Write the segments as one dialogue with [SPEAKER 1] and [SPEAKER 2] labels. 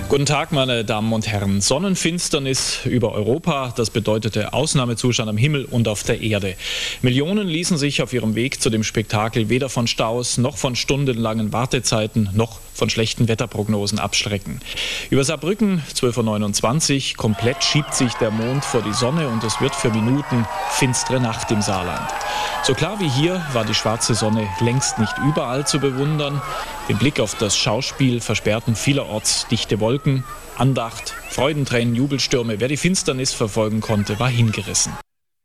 [SPEAKER 1] Guten Tag, meine Damen und Herren. Sonnenfinsternis über Europa, das bedeutete Ausnahmezustand am Himmel und auf der Erde. Millionen ließen sich auf ihrem Weg zu dem Spektakel weder von Staus noch von stundenlangen Wartezeiten noch von schlechten Wetterprognosen abschrecken. Über Saarbrücken 12.29 Uhr, komplett schiebt sich der Mond vor die Sonne und es wird für Minuten finstere Nacht im Saarland. So klar wie hier war die schwarze Sonne längst nicht überall zu bewundern. Den Blick auf das Schauspiel versperrten vielerorts dichte Wolken, Andacht, Freudentränen, Jubelstürme. Wer die Finsternis verfolgen konnte, war hingerissen.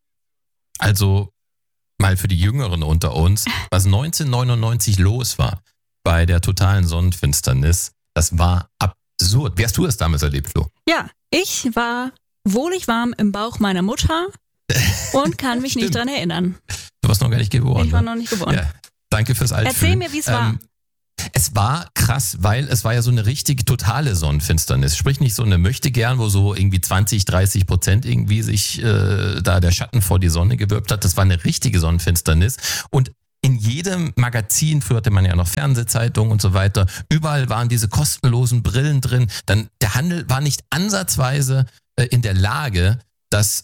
[SPEAKER 2] Also mal für die Jüngeren unter uns, was 1999 los war bei der totalen Sonnenfinsternis, das war absurd. Wie hast du das damals erlebt, Flo?
[SPEAKER 3] Ja, ich war wohlig warm im Bauch meiner Mutter und kann mich nicht dran erinnern.
[SPEAKER 2] Du warst noch gar nicht geboren.
[SPEAKER 3] Ich war noch nicht geboren.
[SPEAKER 2] Ja, danke fürs Altfühlen.
[SPEAKER 3] Erzähl mir, wie es war.
[SPEAKER 2] Es war krass, weil es war ja so eine richtige totale Sonnenfinsternis. Sprich nicht so eine Möchtegern, wo so irgendwie 20-30% irgendwie sich da der Schatten vor die Sonne gewölbt hat. Das war eine richtige Sonnenfinsternis. Und in jedem Magazin, früher hatte man ja noch Fernsehzeitungen und so weiter, überall waren diese kostenlosen Brillen drin. Dann der Handel war nicht ansatzweise in der Lage, das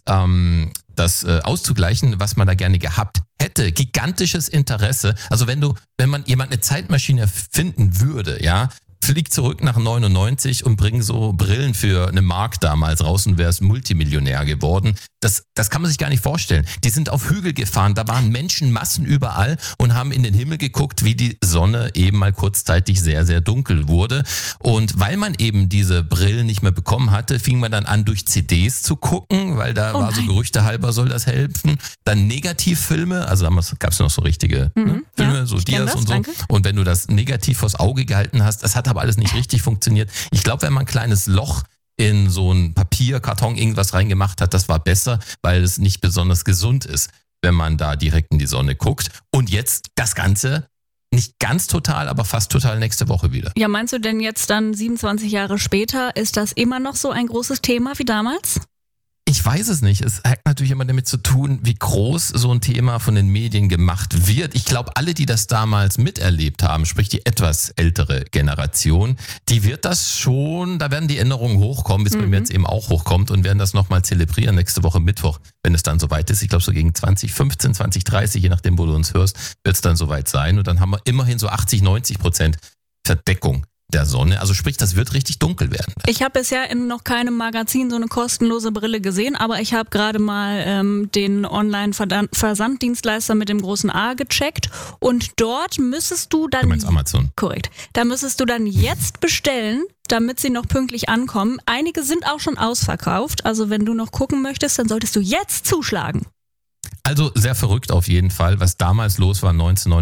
[SPEAKER 2] auszugleichen, was man da gerne gehabt hätte. Gigantisches Interesse. Also wenn man jemand eine Zeitmaschine finden würde, ja, flieg zurück nach 99 und bring so Brillen für eine Mark damals raus und wär's Multimillionär geworden. Das kann man sich gar nicht vorstellen. Die sind auf Hügel gefahren, da waren Menschenmassen überall und haben in den Himmel geguckt, wie die Sonne eben mal kurzzeitig sehr, sehr dunkel wurde. Und weil man eben diese Brillen nicht mehr bekommen hatte, fing man dann an, durch CDs zu gucken, weil da war so Gerüchte halber, soll das helfen. Dann Negativfilme, also damals gab's noch so richtige Filme,
[SPEAKER 3] ja,
[SPEAKER 2] so Dias und so.
[SPEAKER 3] Danke.
[SPEAKER 2] Und wenn du das negativ vors Auge gehalten hast, das hat aber alles nicht richtig funktioniert. Ich glaube, wenn man ein kleines Loch in so ein Papierkarton irgendwas reingemacht hat, das war besser, weil es nicht besonders gesund ist, wenn man da direkt in die Sonne guckt. Und jetzt das Ganze nicht ganz total, aber fast total nächste Woche wieder.
[SPEAKER 3] Ja, meinst du denn jetzt dann 27 Jahre später, ist das immer noch so ein großes Thema wie damals?
[SPEAKER 2] Ich weiß es nicht. Es hat natürlich immer damit zu tun, wie groß so ein Thema von den Medien gemacht wird. Ich glaube, alle, die das damals miterlebt haben, sprich die etwas ältere Generation, die wird das schon, da werden die Erinnerungen hochkommen, bis bei mir jetzt eben auch hochkommt und werden das nochmal zelebrieren nächste Woche Mittwoch, wenn es dann soweit ist. Ich glaube, so gegen 2015, 2030, je nachdem, wo du uns hörst, wird es dann soweit sein. Und dann haben wir immerhin so 80-90% Verdeckung der Sonne. Also sprich, das wird richtig dunkel werden.
[SPEAKER 3] Ich habe bisher in noch keinem Magazin so eine kostenlose Brille gesehen, aber ich habe gerade mal den Online-Versanddienstleister mit dem großen A gecheckt und dort müsstest du dann...
[SPEAKER 2] Du meinst Amazon?
[SPEAKER 3] Korrekt. Da müsstest du dann jetzt bestellen, damit sie noch pünktlich ankommen. Einige sind auch schon ausverkauft, also wenn du noch gucken möchtest, dann solltest du jetzt zuschlagen.
[SPEAKER 2] Also sehr verrückt auf jeden Fall, was damals los war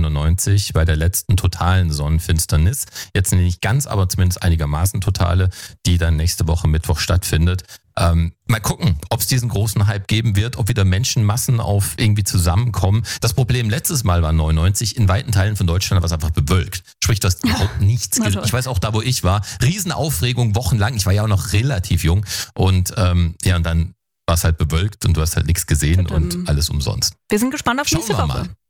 [SPEAKER 2] 1999 bei der letzten totalen Sonnenfinsternis. Jetzt nicht ganz, aber zumindest einigermaßen totale, die dann nächste Woche Mittwoch stattfindet. Mal gucken, ob es diesen großen Hype geben wird, ob wieder Menschenmassen auf irgendwie zusammenkommen. Das Problem letztes Mal war 99, in weiten Teilen von Deutschland war es einfach bewölkt. Sprich, du hast überhaupt nichts gesehen. Ich weiß auch da, wo ich war, Riesenaufregung, wochenlang. Ich war ja auch noch relativ jung und und dann war es halt bewölkt und du hast halt nichts gesehen und alles umsonst.
[SPEAKER 3] Wir sind gespannt auf nächste Woche.